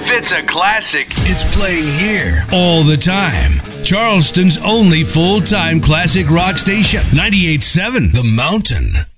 If it's a classic, It's playing here all the time. Charleston's only full-time classic rock station, 98.7 The Mountain.